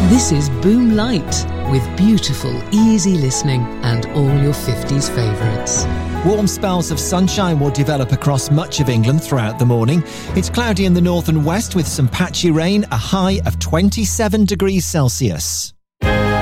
This is Boom Light, with beautiful, easy listening and all your 50s favourites. Warm spells of sunshine will develop across much of England throughout the morning. It's cloudy in the north and west with some patchy rain, a high of 27 degrees Celsius.